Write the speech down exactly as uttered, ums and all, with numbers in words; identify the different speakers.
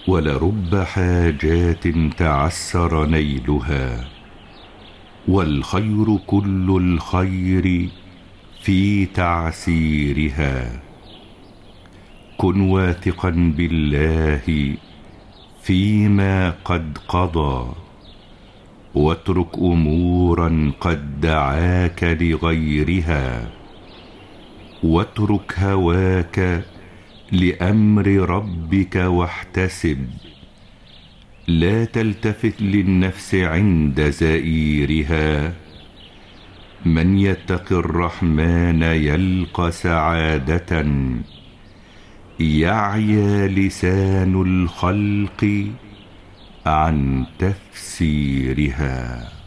Speaker 1: ولرب حاجات تعسر نيلها، والخير كل الخير في تعسيرها. كن واثقا بالله فيما قد قضى، واترك أمورا قد دعاك لغيرها، واترك هواك لأمر ربك واحتسب. لا تلتفت للنفس عند زئيرها، من يتق الرحمن يلق سعادة، يعيا لسان الخلق عن تفسيرها.